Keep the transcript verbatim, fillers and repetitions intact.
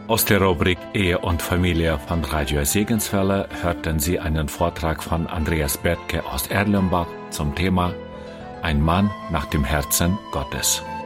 Aus der Rubrik Ehe und Familie von Radio Segenswelle hörten Sie einen Vortrag von Andreas Bethke aus Erlenbach zum Thema Ein Mann nach dem Herzen Gottes.